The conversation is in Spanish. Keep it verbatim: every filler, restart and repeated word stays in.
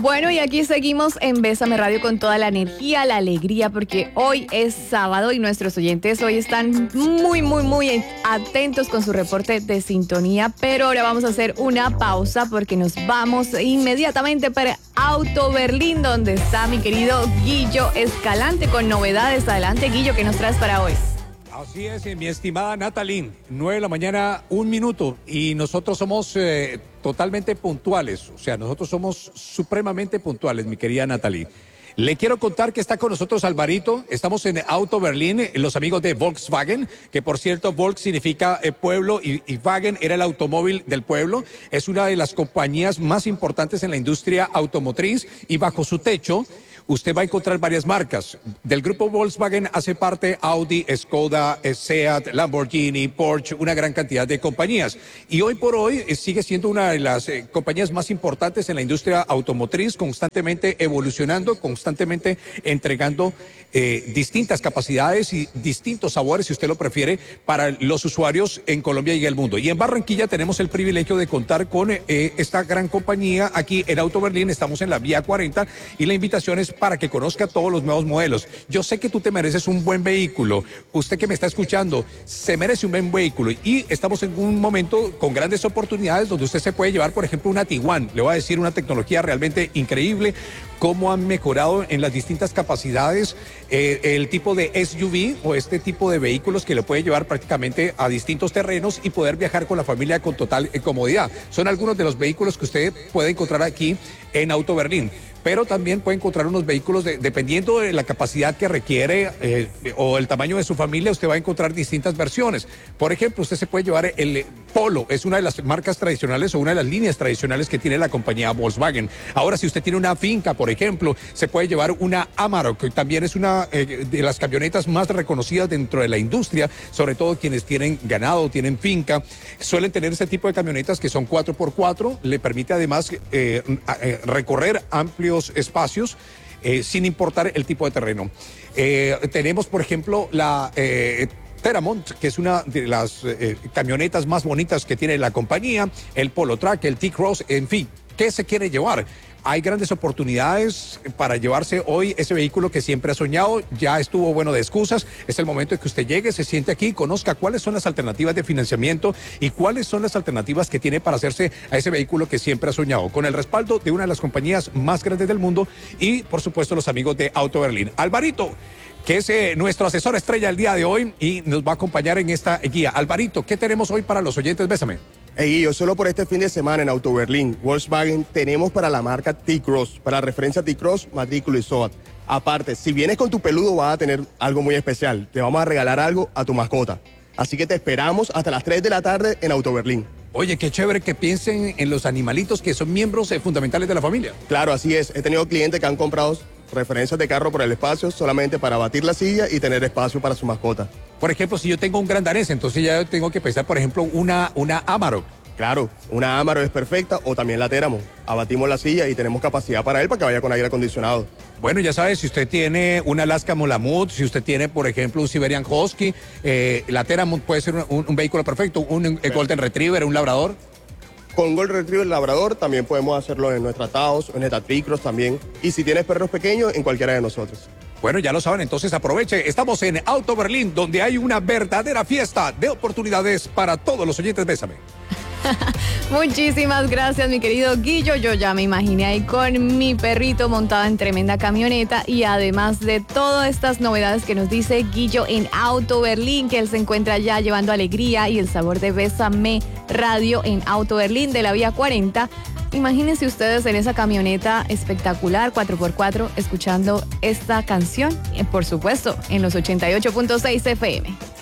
Bueno, y aquí seguimos en Bésame Radio con toda la energía, la alegría, porque hoy es sábado y nuestros oyentes hoy están muy, muy, muy atentos con su reporte de sintonía, pero ahora vamos a hacer una pausa porque nos vamos inmediatamente para Auto Berlín, donde está mi querido Guillo Escalante con novedades. Adelante, Guillo, ¿qué nos traes para hoy? Así es, mi estimada Natalie, nueve de la mañana, un minuto, y nosotros somos eh, totalmente puntuales, o sea, nosotros somos supremamente puntuales, mi querida Natalie. Le quiero contar que está con nosotros Alvarito, estamos en Auto Berlín, los amigos de Volkswagen, que por cierto, Volks significa eh, pueblo y, y Wagen era el automóvil del pueblo, es una de las compañías más importantes en la industria automotriz y bajo su techo usted va a encontrar varias marcas. Del grupo Volkswagen hace parte Audi, Skoda, Seat, Lamborghini, Porsche, una gran cantidad de compañías. Y hoy por hoy eh, sigue siendo una de las eh, compañías más importantes en la industria automotriz, constantemente evolucionando, constantemente entregando eh, distintas capacidades y distintos sabores, si usted lo prefiere, para los usuarios en Colombia y en el mundo. Y en Barranquilla tenemos el privilegio de contar con eh, esta gran compañía aquí en Auto Berlín. Estamos en la vía cuarenta y la invitación es para que conozca todos los nuevos modelos. Yo sé que tú te mereces un buen vehículo. Usted que me está escuchando, se merece un buen vehículo. Y estamos en un momento con grandes oportunidades donde usted se puede llevar, por ejemplo, una Tiguan. Le voy a decir una tecnología realmente increíble, cómo han mejorado en las distintas capacidades eh, el tipo de S U V o este tipo de vehículos que le puede llevar prácticamente a distintos terrenos y poder viajar con la familia con total eh, comodidad. Son algunos de los vehículos que usted puede encontrar aquí en Auto Berlín. Pero también puede encontrar unos vehículos, de, dependiendo de la capacidad que requiere eh, o el tamaño de su familia, usted va a encontrar distintas versiones. Por ejemplo, usted se puede llevar el Polo, es una de las marcas tradicionales o una de las líneas tradicionales que tiene la compañía Volkswagen. Ahora, si usted tiene una finca, por ejemplo, se puede llevar una Amarok, que también es una eh, de las camionetas más reconocidas dentro de la industria, sobre todo quienes tienen ganado, tienen finca, suelen tener ese tipo de camionetas que son cuatro por cuatro, le permite además eh, eh, recorrer amplios espacios eh, sin importar el tipo de terreno. Eh, tenemos, por ejemplo, la eh, Teramont, que es una de las eh, camionetas más bonitas que tiene la compañía, el Polo Track, el T-Cross, en fin, ¿qué se quiere llevar? Hay grandes oportunidades para llevarse hoy ese vehículo que siempre ha soñado. Ya estuvo bueno de excusas. Es el momento de que usted llegue, se siente aquí, conozca cuáles son las alternativas de financiamiento y cuáles son las alternativas que tiene para hacerse a ese vehículo que siempre ha soñado. Con el respaldo de una de las compañías más grandes del mundo y, por supuesto, los amigos de Auto Berlín. Alvarito, que es eh, nuestro asesor estrella el día de hoy y nos va a acompañar en esta guía. Alvarito, ¿qué tenemos hoy para los oyentes? Bésame. Hey, yo solo por este fin de semana en Auto Berlín, Volkswagen, tenemos para la marca T-Cross, para la referencia T-Cross, matrícula y S O A T. Aparte, si vienes con tu peludo vas a tener algo muy especial. Te vamos a regalar algo a tu mascota. Así que te esperamos hasta las tres de la tarde en Auto Berlín. Oye, qué chévere que piensen en los animalitos que son miembros eh, fundamentales de la familia. Claro, así es. He tenido clientes que han comprado referencias de carro por el espacio solamente para batir la silla y tener espacio para su mascota. Por ejemplo, si yo tengo un gran danés, entonces ya tengo que pensar, por ejemplo, una, una Amarok. Claro, una Amarok es perfecta o también la Teramont. Abatimos la silla y tenemos capacidad para él para que vaya con aire acondicionado. Bueno, ya sabes, si usted tiene una Alaska Malamute, si usted tiene, por ejemplo, un Siberian Husky, eh, la Teramont puede ser un, un, un vehículo perfecto, un, un Golden Retriever, un Labrador. Con Golden Retriever Labrador también podemos hacerlo en nuestra Taos, en nuestra T-Cross también. Y si tienes perros pequeños, en cualquiera de nosotros. Bueno, ya lo saben, entonces aproveche. Estamos en Auto Berlín, donde hay una verdadera fiesta de oportunidades para todos los oyentes. Bésame. Muchísimas gracias, mi querido Guillo. Yo ya me imaginé ahí con mi perrito montado en tremenda camioneta y además de todas estas novedades que nos dice Guillo en Auto Berlín, que él se encuentra ya llevando alegría y el sabor de Bésame Radio en Auto Berlín de la vía cuarenta. Imagínense ustedes en esa camioneta espectacular cuatro por cuatro escuchando esta canción, por supuesto, en los ochenta y ocho punto seis F M.